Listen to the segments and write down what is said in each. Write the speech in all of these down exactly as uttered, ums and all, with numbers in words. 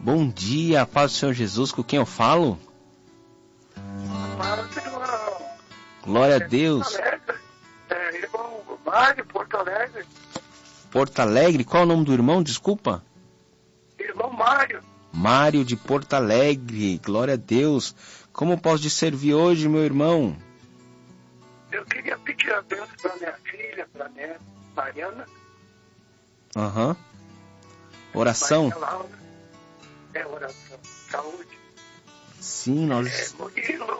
Bom dia, paz do Senhor Jesus, com quem eu falo? Glória a Deus. É, irmão Mário, Porto Alegre. Porto Alegre, qual é o nome do irmão, desculpa? Irmão Mário. Mário de Porto Alegre, glória a Deus. Como posso te servir hoje, meu irmão? Eu queria pedir a Deus para minha filha, para minha Mariana. Aham. Uhum. Oração? Laura. É oração. Saúde. Sim, nós... É, Murilo.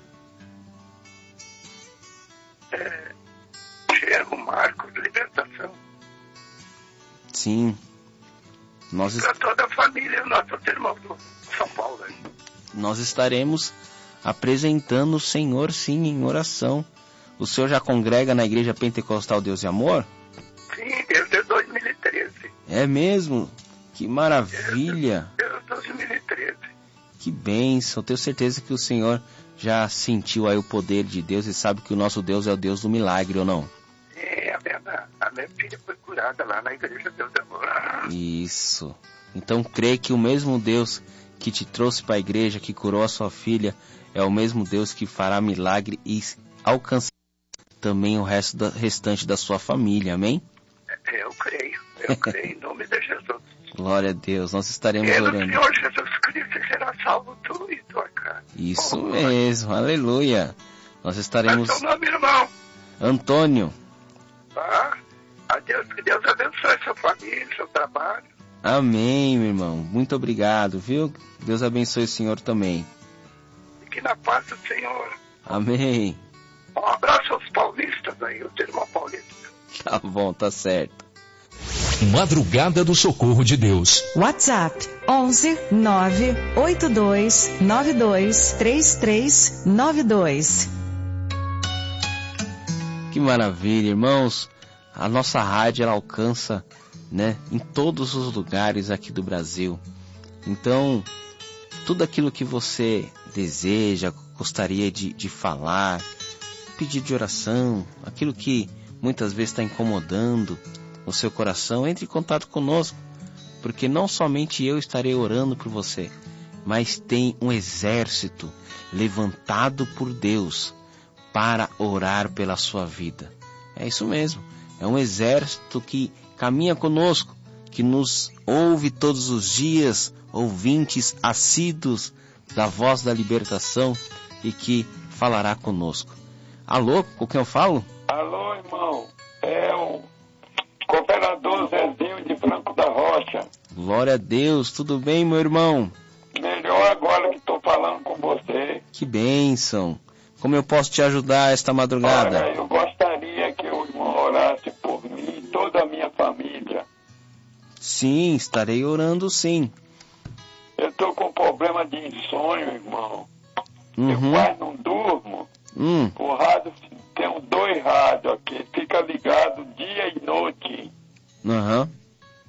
É, Diego Marcos, libertação. Sim. Nós Para toda a família, nossos irmãos do São Paulo. Hein? Nós estaremos apresentando o Senhor, sim, em oração. O senhor já congrega na Igreja Pentecostal Deus e Amor? Sim, desde dois mil e treze. É mesmo? Que maravilha! Desde dois mil e treze. Que bênção! Tenho certeza que o Senhor já sentiu aí o poder de Deus e sabe que o nosso Deus é o Deus do milagre, ou não? É, a minha, a minha filha foi curada lá na Igreja Deus e Amor. Isso. Então crê que o mesmo Deus que te trouxe para a igreja, que curou a sua filha, é o mesmo Deus que fará milagre e alcançar também o resto da, restante da sua família, amém? Eu creio, eu creio, em nome de Jesus. Glória a Deus, nós estaremos Pelo orando. Senhor Jesus Cristo será salvo tu e tua casa. Isso oh, mesmo, aleluia. Nós estaremos... Qual é o seu nome, irmão? Antônio. Tá? Adeus, que Deus abençoe sua família, seu trabalho. Amém, meu irmão. Muito obrigado, viu? Deus abençoe o senhor também. Fique na paz do Senhor. Amém. Um abraço aos paulistas aí, o irmão paulista. Tá bom, tá certo. Madrugada do Socorro de Deus. WhatsApp onze nove oito dois nove dois três três nove dois. Que maravilha, irmãos. A nossa rádio ela alcança, né, em todos os lugares aqui do Brasil. Então, tudo aquilo que você deseja, gostaria de, de falar, pedido de oração, aquilo que muitas vezes está incomodando o seu coração, entre em contato conosco, porque não somente eu estarei orando por você, mas tem um exército levantado por Deus para orar pela sua vida. É isso mesmo, é um exército que caminha conosco, que nos ouve todos os dias, ouvintes assíduos da voz da libertação e que falará conosco. Alô, com quem eu falo? Alô, irmão, é o cooperador Zezinho de Franco da Rocha. Glória a Deus, tudo bem, meu irmão? Melhor agora que estou falando com você. Que bênção. Como eu posso te ajudar esta madrugada? Olha, eu gostaria que o irmão orasse por mim e toda a minha família. Sim, estarei orando sim. Eu estou com problema de insônia, irmão. Uhum. Eu quase não durmo. Hum. O rádio, tem dois rádios aqui, fica ligado dia e noite. Aham. Uhum.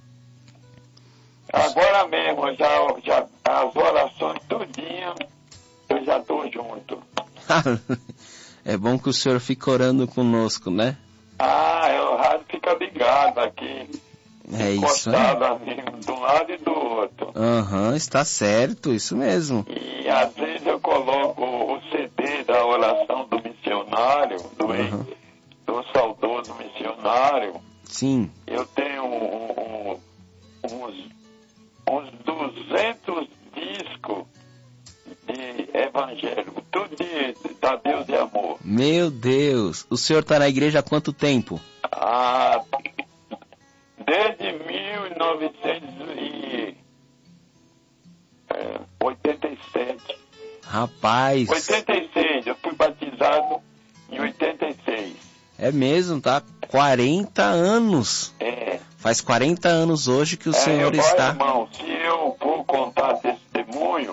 Agora mesmo, já, já, as orações todinha, eu já estou junto. É bom que o senhor fique orando conosco, né? Ah, é, o rádio fica ligado aqui. É isso, né? De um lado e do outro. Aham, uhum, está certo, isso mesmo. E às vezes eu coloco o C D da oração do missionário, do, uhum. do saudoso missionário. Sim. Eu tenho um, um, uns, uns duzentos discos de evangelho, tudo de, da Deus e Amor. Meu Deus, o senhor está na igreja há quanto tempo? Ah, desde mil novecentos e oitenta e sete. Rapaz. oitenta e seis, eu fui batizado em oitenta e seis. É mesmo, tá? quarenta anos. É. Faz quarenta anos hoje que o é, senhor eu, está... Irmão, se eu for contar testemunho,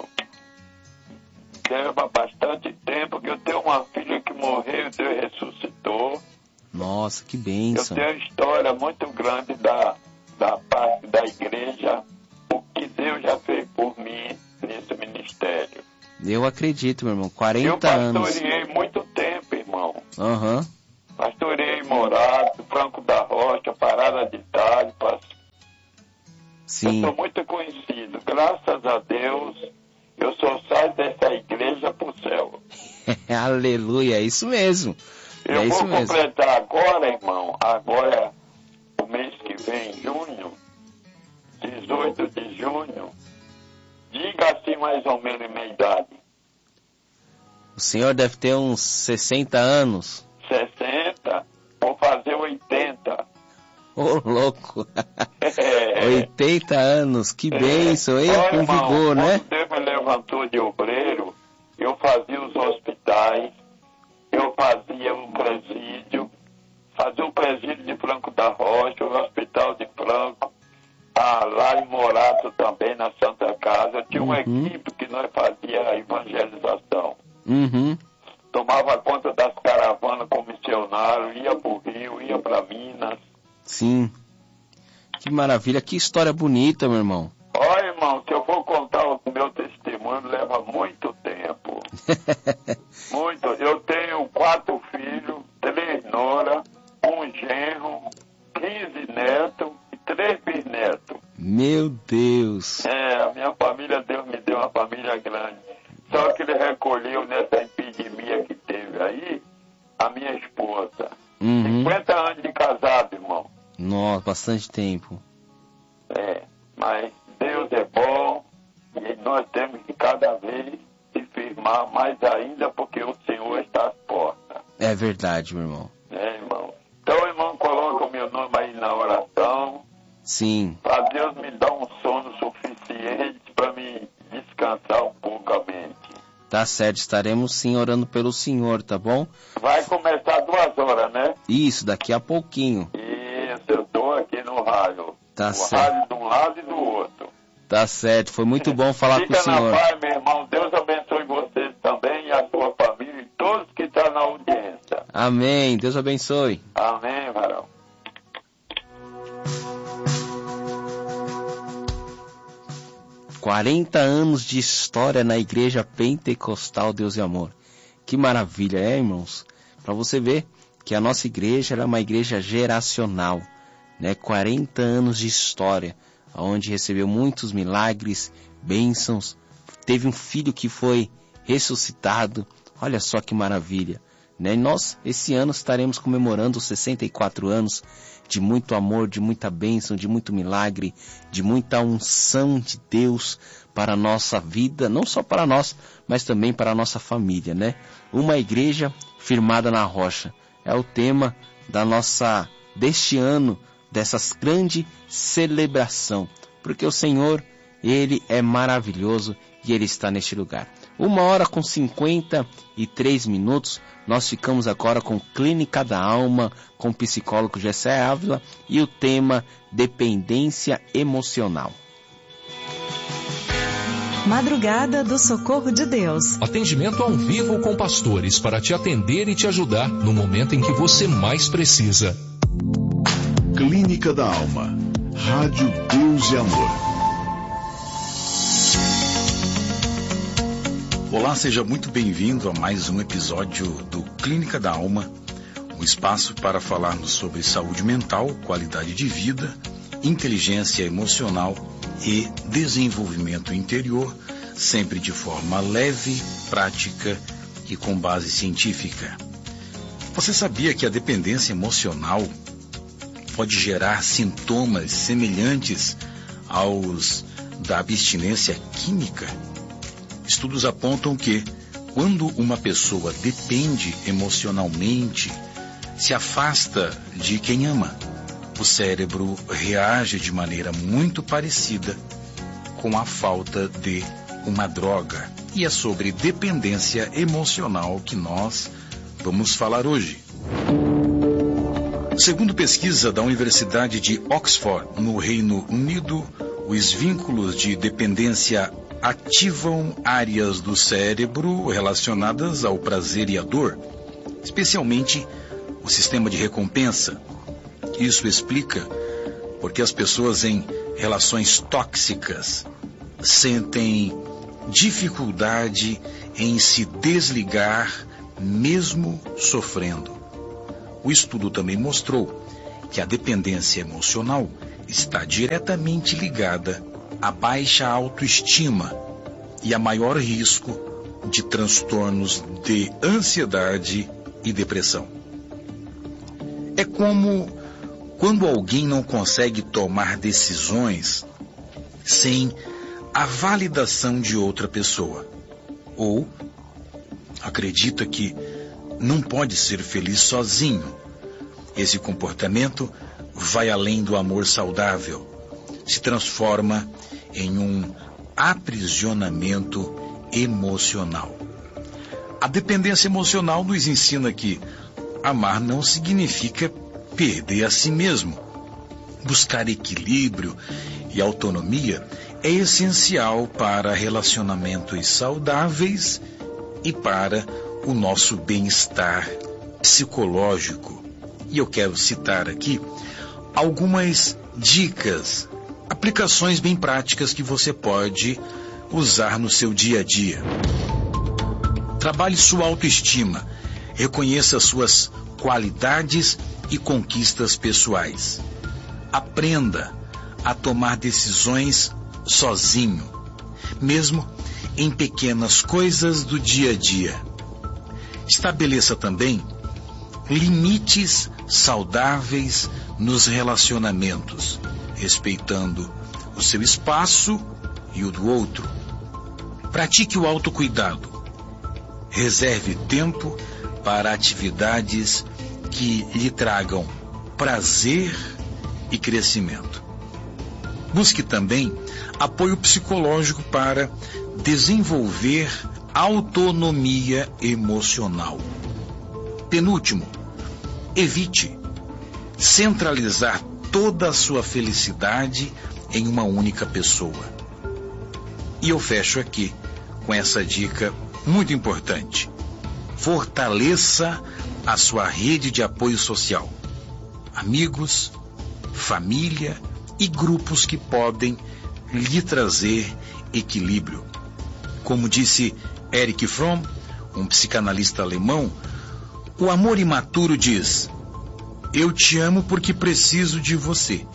leva bastante tempo, que eu tenho uma filha que morreu e Deus ressuscitou. Nossa, que bênção. Eu tenho uma história muito grande da, da parte da igreja, o que Deus já fez por mim nesse ministério. Eu acredito, meu irmão, quarenta anos. Eu pastoreei anos. muito tempo, irmão. Aham. Uhum. Pastoreei Morato, Franco da Rocha, Parada de Itália. Sim. Eu sou muito conhecido. Graças a Deus, eu só saio dessa igreja pro céu. Aleluia, é isso mesmo. Eu é vou isso mesmo. completar agora, irmão, agora, o mês que vem, junho, dezoito de junho, diga assim mais ou menos minha idade. O senhor deve ter uns sessenta anos. sessenta, vou fazer oitenta. Ô, oh, louco. oitenta anos, que bênção, hein? Olha, Com irmão, vigor, né? quando Deus me levantou de obreiro, eu fazia os hospitais, eu fazia um presídio, fazia o presídio de Franco da Rocha, o hospital de Franco, ah, lá em Morato também, na Santa Casa. Eu tinha uma Uhum. equipe que nós fazia a evangelização. Uhum. Tomava conta das caravanas com missionário, ia para o Rio, ia para Minas. Sim. Que maravilha, que história bonita, meu irmão. Olha, irmão, se eu for contar o meu testemunho, leva muito tempo. Muito. Eu tenho quatro filhos, três noras, um genro, quinze netos e três bisnetos. Meu Deus. É, a minha família, Deus me deu uma família grande. Só que ele recolheu nessa epidemia que teve aí, a minha esposa. Uhum. cinquenta anos de casado, irmão. Nossa, bastante tempo. É, mas Deus é bom e nós temos que cada vez se firmar mais ainda porque o Senhor está às portas. É verdade, meu irmão. É, irmão. Então, irmão, coloca o meu nome aí na oração. Sim. Para Deus me dar um sono suficiente para me descansar um pouco a mente. Tá certo, estaremos sim orando pelo senhor, tá bom? Vai começar duas horas, né? Isso, daqui a pouquinho. Isso, eu estou aqui no rádio. Tá o certo. rádio de um lado e do outro. Tá certo, foi muito bom falar Fica com o senhor. na paz, meu irmão. Deus abençoe vocês também e a sua família e todos que estão na audiência. Amém, Deus abençoe. Amém, varão. quarenta anos de história na Igreja Pentecostal Deus e Amor. Que maravilha, é, irmãos? Para você ver que a nossa igreja era uma igreja geracional, né? quarenta anos de história, onde recebeu muitos milagres, bênçãos, teve um filho que foi ressuscitado. Olha só que maravilha, né? E nós, esse ano, estaremos comemorando os sessenta e quatro anos de muito amor, de muita bênção, de muito milagre, de muita unção de Deus para a nossa vida, não só para nós, mas também para a nossa família, né? Uma igreja firmada na rocha. É o tema da nossa, deste ano, dessa grande celebração. Porque o Senhor, Ele é maravilhoso e Ele está neste lugar. Uma hora com cinquenta e três minutos, nós ficamos agora com Clínica da Alma, com o psicólogo Gessé Ávila e o tema Dependência Emocional. Madrugada do Socorro de Deus. Atendimento ao vivo com pastores para te atender e te ajudar no momento em que você mais precisa. Clínica da Alma. Rádio Deus e Amor. Olá, seja muito bem-vindo a mais um episódio do Clínica da Alma, um espaço para falarmos sobre saúde mental, qualidade de vida, inteligência emocional e desenvolvimento interior, sempre de forma leve, prática e com base científica. Você sabia que a dependência emocional pode gerar sintomas semelhantes aos da abstinência química? Estudos apontam que, quando uma pessoa depende emocionalmente, se afasta de quem ama, o cérebro reage de maneira muito parecida com a falta de uma droga. E é sobre dependência emocional que nós vamos falar hoje. Segundo pesquisa da Universidade de Oxford, no Reino Unido, os vínculos de dependência ativam áreas do cérebro relacionadas ao prazer e à dor, especialmente o sistema de recompensa. Isso explica porque as pessoas em relações tóxicas sentem dificuldade em se desligar, mesmo sofrendo. O estudo também mostrou que a dependência emocional está diretamente ligada à baixa autoestima e a maior risco de transtornos de ansiedade e depressão. É como quando alguém não consegue tomar decisões sem a validação de outra pessoa, ou acredita que não pode ser feliz sozinho. Esse comportamento vai além do amor saudável, se transforma em um aprisionamento emocional. A dependência emocional nos ensina que amar não significa perder a si mesmo. Buscar equilíbrio e autonomia é essencial para relacionamentos saudáveis e para o nosso bem-estar psicológico. E eu quero citar aqui algumas dicas, aplicações bem práticas que você pode usar no seu dia a dia. Trabalhe sua autoestima, reconheça suas qualidades e conquistas pessoais. Aprenda a tomar decisões sozinho, mesmo em pequenas coisas do dia a dia. Estabeleça também limites saudáveis nos relacionamentos, respeitando o seu espaço e o do outro. Pratique o autocuidado. Reserve tempo para atividades que lhe tragam prazer e crescimento. Busque também apoio psicológico para desenvolver autonomia emocional. Penúltimo, evite centralizar toda a sua felicidade em uma única pessoa. E eu fecho aqui com essa dica muito importante. Fortaleça a sua rede de apoio social. Amigos, família e grupos que podem lhe trazer equilíbrio. Como disse Erich Fromm, um psicanalista alemão, o amor imaturo diz: eu te amo porque preciso de você.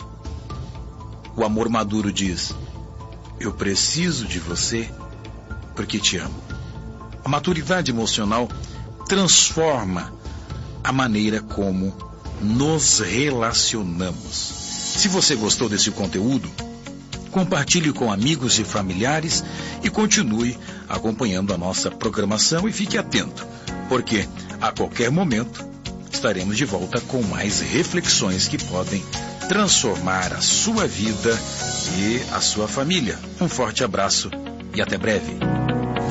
O amor maduro diz: eu preciso de você porque te amo. A maturidade emocional transforma a maneira como nos relacionamos. Se você gostou desse conteúdo, compartilhe com amigos e familiares e continue acompanhando a nossa programação e fique atento, porque a qualquer momento estaremos de volta com mais reflexões que podem transformar a sua vida e a sua família. Um forte abraço e até breve.